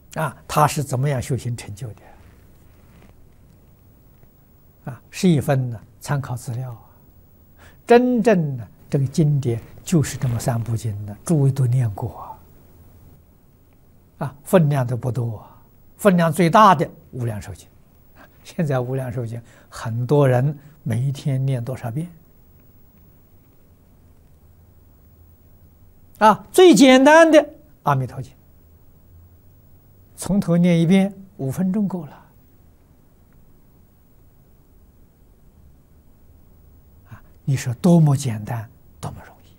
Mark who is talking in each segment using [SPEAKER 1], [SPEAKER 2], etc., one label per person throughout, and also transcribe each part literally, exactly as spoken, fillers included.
[SPEAKER 1] 啊，他是怎么样修行成就的？啊，是一份呢参考资料啊。真正的这个经典就是这么三部经的，诸位都念过啊，啊，分量都不多，分量最大的《无量寿经》，现在《无量寿经》很多人每一天念多少遍？啊，最简单的《阿弥陀经》，从头念一遍，五分钟够了。啊，你说多么简单，多么容易。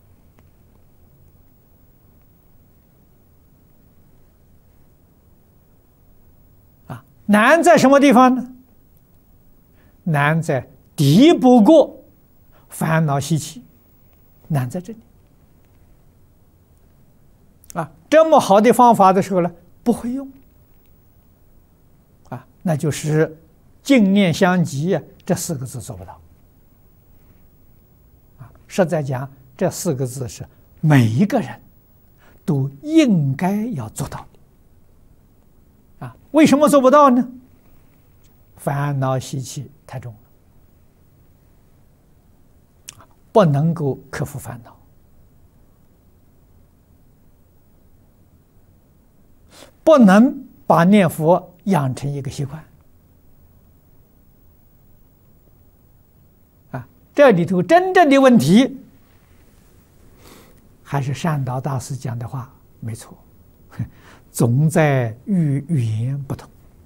[SPEAKER 1] 啊，难在什么地方呢？难在敌不过烦恼习气，难在这里。啊，这么好的方法的时候呢，不会用。啊，那就是净念相继啊，这四个字做不到。啊，实在讲，这四个字是每一个人都应该要做到的。啊，为什么做不到呢？烦恼习气太重了，不能够克服烦恼。不能把念佛养成一个习惯啊！这里头真正的问题，还是善导大师讲的话没错，总在于语言不同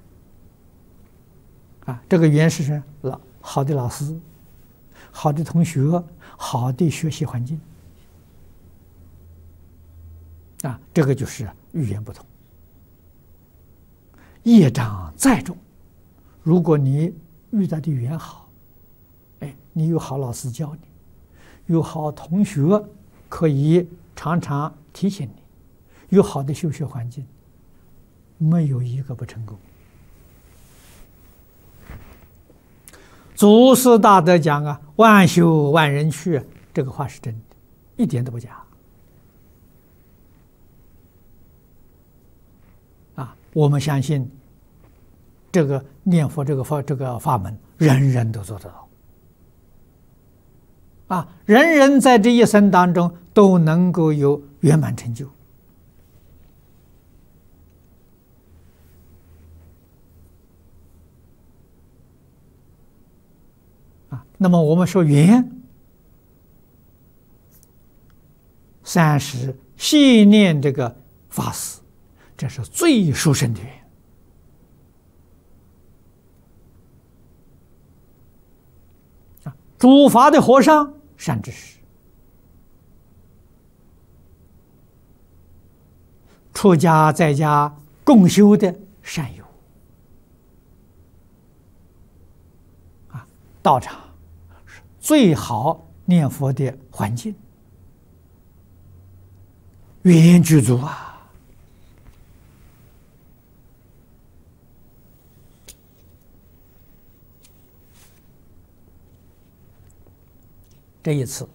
[SPEAKER 1] 啊。这个语言是什么？老好的老师、好的同学、好的学习环境啊，这个就是语言不同。业障再重，如果你遇到的语言好，哎，你有好老师教你，有好同学可以常常提醒你，有好的修学环境，没有一个不成功。祖师大德讲啊，万修万人去，这个话是真的，一点都不假。啊，我们相信这个念佛这个法这个法门，人人都做得到。啊，人人在这一生当中都能够有圆满成就。啊，那么我们说缘，三时细念这个法师，这是最殊胜的缘。啊，主法的和尚善知识，出家在家共修的善友，啊，道场是最好念佛的环境，缘具足啊。这一次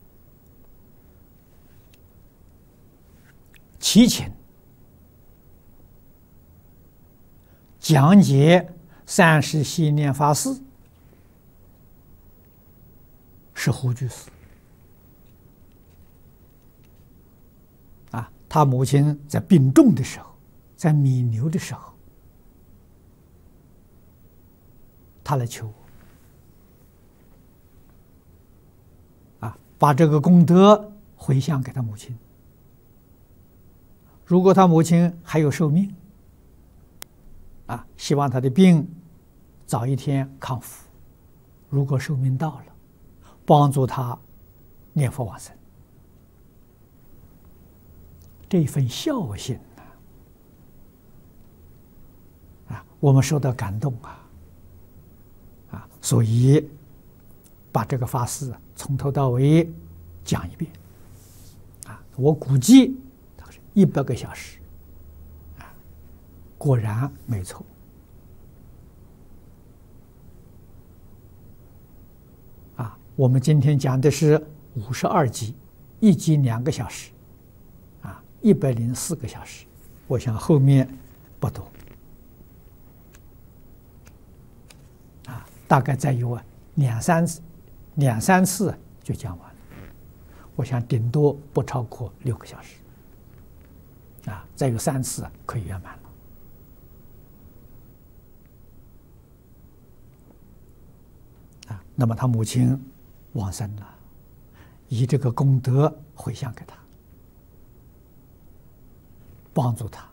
[SPEAKER 1] 齐秦讲解三时细念法师是胡居士啊，他母亲在病重的时候，在弥留的时候，他来求我。把这个功德回向给他母亲。如果他母亲还有寿命，啊，希望他的病早一天康复；如果寿命到了，帮助他念佛往生。这一份孝心呢，啊，我们受到感动啊，啊，所以把这个法事从头到尾讲一遍，啊，我估计它是一百个小时，啊，果然没错。啊，我们今天讲的是五十二集，一集两个小时，啊，一百零四个小时。我想后面不多啊，大概再有两三次，两三次就讲完了。我想顶多不超过六个小时啊，再有三次可以圆满了啊。那么他母亲往生了，以这个功德回向给他，帮助他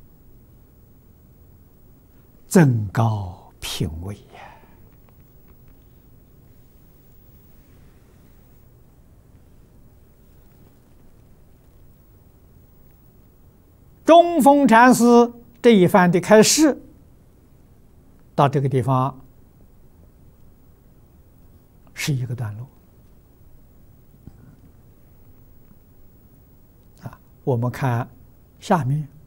[SPEAKER 1] 增高品位呀。中峰禅师这一番的开示，到这个地方是一个段落啊。我们看下面。